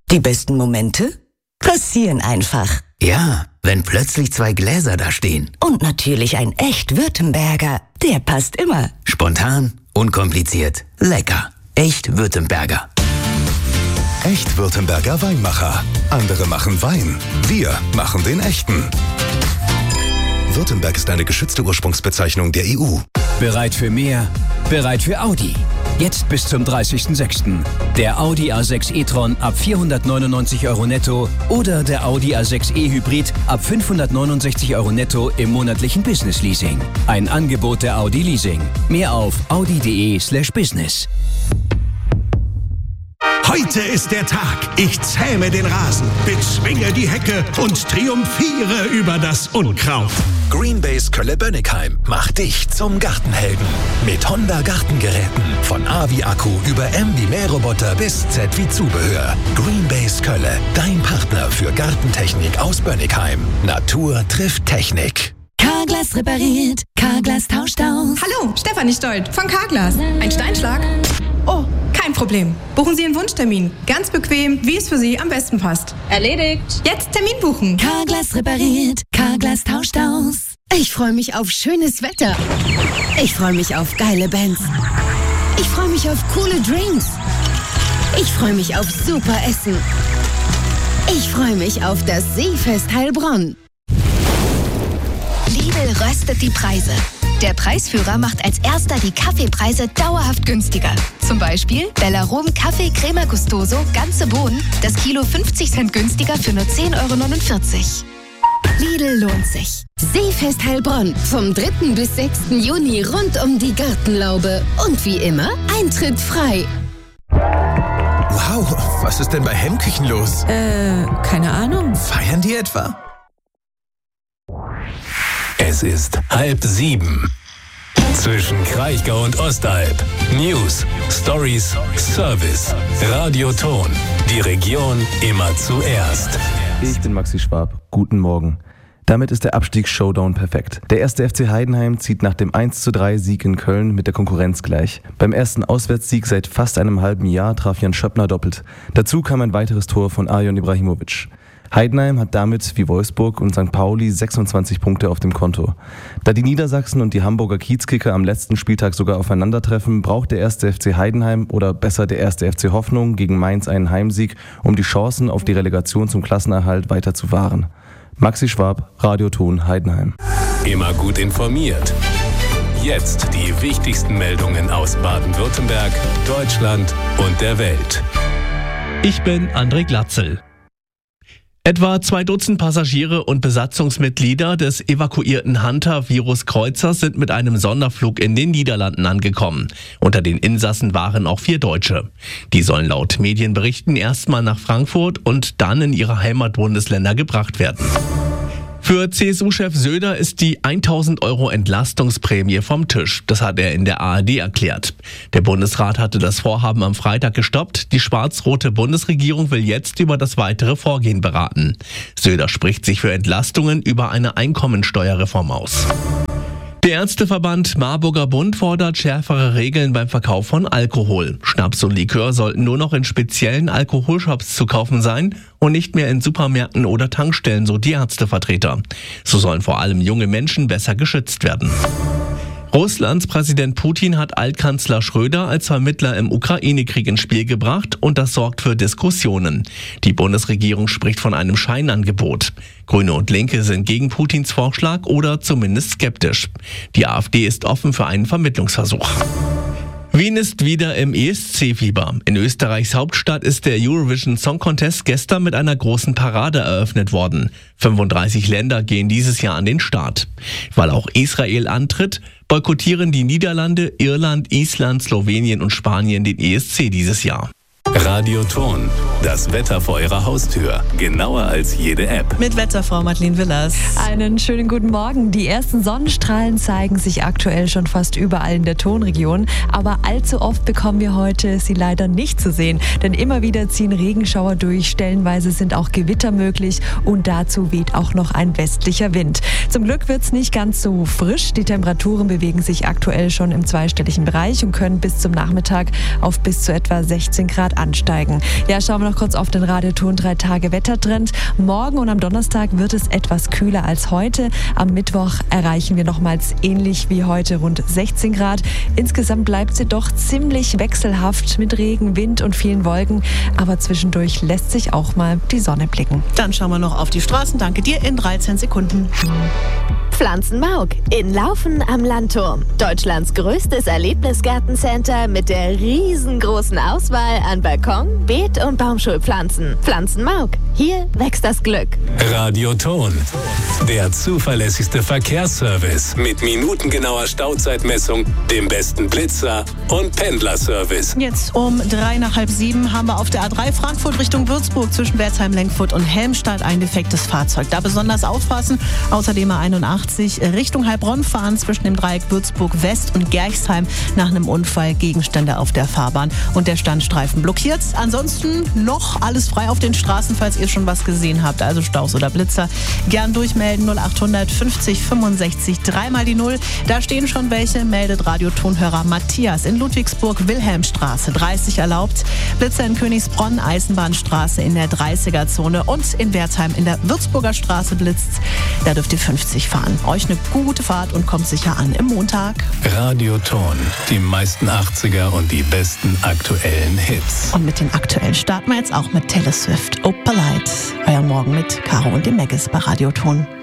Die besten Momente passieren einfach. Ja, wenn plötzlich 2 Gläser da stehen. Und natürlich ein echt Württemberger. Der passt immer. Spontan, unkompliziert, lecker. Echt Württemberger. Echt Württemberger Weinmacher. Andere machen Wein. Wir machen den echten. Württemberg ist eine geschützte Ursprungsbezeichnung der EU. Bereit für mehr? Bereit für Audi. Jetzt bis zum 30.06. Der Audi A6 e-tron ab 499 € netto oder der Audi A6 e-Hybrid ab 569 € netto im monatlichen Business-Leasing. Ein Angebot der Audi Leasing. Mehr auf audi.de/business. Heute ist der Tag. Ich zähme den Rasen, bezwinge die Hecke und triumphiere über das Unkraut. Greenbase Kölle-Bönnigheim macht dich zum Gartenhelden. Mit Honda Gartengeräten. Von A wie Akku über M wie Mähroboter bis Z wie Zubehör. Greenbase Kölle, dein Partner für Gartentechnik aus Bönnigheim. Natur trifft Technik. Carglass repariert, Carglass tauscht aus. Hallo, Stefanie Stolt von Carglass. Ein Steinschlag? Oh, kein Problem. Buchen Sie Ihren Wunschtermin. Ganz bequem, wie es für Sie am besten passt. Erledigt. Jetzt Termin buchen. Carglass repariert, Carglass tauscht aus. Ich freue mich auf schönes Wetter. Ich freue mich auf geile Bands. Ich freue mich auf coole Drinks. Ich freue mich auf super Essen. Ich freue mich auf das Seefest Heilbronn. Lidl röstet die Preise. Der Preisführer macht als erster die Kaffeepreise dauerhaft günstiger. Zum Beispiel Bellarom Kaffee Crema Gustoso, ganze Bohnen, das Kilo 50 Cent günstiger für nur 10,49 €. Lidl lohnt sich. Seefest Heilbronn vom 3. bis 6. Juni rund um die Gartenlaube. Und wie immer, Eintritt frei. Wow, was ist denn bei Hemmküchen los? Keine Ahnung. Feiern die etwa? Es ist 6:30. Zwischen Kraichgau und Ostalb. News, Stories, Service. Radioton. Die Region immer zuerst. Ich bin Maxi Schwab. Guten Morgen. Damit ist der Abstiegs-Showdown perfekt. Der 1. FC Heidenheim zieht nach dem 1:3-Sieg in Köln mit der Konkurrenz gleich. Beim ersten Auswärtssieg seit fast einem halben Jahr traf Jan Schöppner doppelt. Dazu kam ein weiteres Tor von Arjon Ibrahimovic. Heidenheim hat damit, wie Wolfsburg und St. Pauli, 26 Punkte auf dem Konto. Da die Niedersachsen und die Hamburger Kiezkicker am letzten Spieltag sogar aufeinandertreffen, braucht der 1. FC Heidenheim oder besser der 1. FC Hoffnung gegen Mainz einen Heimsieg, um die Chancen auf die Relegation zum Klassenerhalt weiter zu wahren. Maxi Schwab, Radioton Heidenheim. Immer gut informiert. Jetzt die wichtigsten Meldungen aus Baden-Württemberg, Deutschland und der Welt. Ich bin André Glatzel. Etwa 2 Dutzend Passagiere und Besatzungsmitglieder des evakuierten Hunter-Virus-Kreuzers sind mit einem Sonderflug in den Niederlanden angekommen. Unter den Insassen waren auch 4 Deutsche. Die sollen laut Medienberichten erstmal nach Frankfurt und dann in ihre Heimatbundesländer gebracht werden. Für CSU-Chef Söder ist die 1.000 € Entlastungsprämie vom Tisch. Das hat er in der ARD erklärt. Der Bundesrat hatte das Vorhaben am Freitag gestoppt. Die schwarz-rote Bundesregierung will jetzt über das weitere Vorgehen beraten. Söder spricht sich für Entlastungen über eine Einkommensteuerreform aus. Der Ärzteverband Marburger Bund fordert schärfere Regeln beim Verkauf von Alkohol. Schnaps und Likör sollten nur noch in speziellen Alkoholshops zu kaufen sein und nicht mehr in Supermärkten oder Tankstellen, so die Ärztevertreter. So sollen vor allem junge Menschen besser geschützt werden. Russlands Präsident Putin hat Altkanzler Schröder als Vermittler im Ukraine-Krieg ins Spiel gebracht und das sorgt für Diskussionen. Die Bundesregierung spricht von einem Scheinangebot. Grüne und Linke sind gegen Putins Vorschlag oder zumindest skeptisch. Die AfD ist offen für einen Vermittlungsversuch. Wien ist wieder im ESC-Fieber. In Österreichs Hauptstadt ist der Eurovision Song Contest gestern mit einer großen Parade eröffnet worden. 35 Länder gehen dieses Jahr an den Start. Weil auch Israel antritt, boykottieren die Niederlande, Irland, Island, Slowenien und Spanien den ESC dieses Jahr. Radioton. Das Wetter vor Ihrer Haustür. Genauer als jede App. Mit Wetterfrau Madeleine Willers. Einen schönen guten Morgen. Die ersten Sonnenstrahlen zeigen sich aktuell schon fast überall in der Tonregion. Aber allzu oft bekommen wir heute sie leider nicht zu sehen. Denn immer wieder ziehen Regenschauer durch. Stellenweise sind auch Gewitter möglich. Und dazu weht auch noch ein westlicher Wind. Zum Glück wird es nicht ganz so frisch. Die Temperaturen bewegen sich aktuell schon im zweistelligen Bereich und können bis zum Nachmittag auf bis zu etwa 16 Grad ansteigen. ansteigen. Ja, schauen wir noch kurz auf den Radioton 3-Tage-Wettertrend. Morgen und am Donnerstag wird es etwas kühler als heute. Am Mittwoch erreichen wir nochmals ähnlich wie heute rund 16 Grad. Insgesamt bleibt sie doch ziemlich wechselhaft mit Regen, Wind und vielen Wolken. Aber zwischendurch lässt sich auch mal die Sonne blicken. Dann schauen wir noch auf die Straßen. Danke dir in 13 Sekunden. Pflanzenmauk in Laufen am Landturm. Deutschlands größtes Erlebnisgartencenter mit der riesengroßen Auswahl an Balkon-, Beet- und Baumschulpflanzen. Pflanzenmauk. Hier wächst das Glück. Radioton. Der zuverlässigste Verkehrsservice mit minutengenauer Stauzeitmessung, dem besten Blitzer und Pendlerservice. Jetzt um 6:03 haben wir auf der A3 Frankfurt Richtung Würzburg zwischen Wertheim-Lenkfurt und Helmstadt ein defektes Fahrzeug. Da besonders aufpassen. Außerdem A81 Richtung Heilbronn fahren zwischen dem Dreieck Würzburg West und Gerchsheim nach einem Unfall. Gegenstände auf der Fahrbahn und der Standstreifen blockiert. Ansonsten noch alles frei auf den Straßen, falls ihr schon was gesehen habt, also Staus oder Blitzer. Gern durchmelden 0800 50 65 3 die 0. Da stehen schon welche, meldet Radiotonhörer Matthias in Ludwigsburg Wilhelmstraße 30 erlaubt. Blitzer in Königsbronn Eisenbahnstraße in der 30er-Zone und in Wertheim in der Würzburger Straße blitzt. Da dürft ihr 50 fahren. Euch eine gute Fahrt und kommt sicher an im Montag. Radioton. Die meisten 80er und die besten aktuellen Hits. Und mit den aktuellen starten wir jetzt auch mit Taylor Swift. Oh, Polite. Euer Morgen mit Caro und dem Maggis bei Radioton.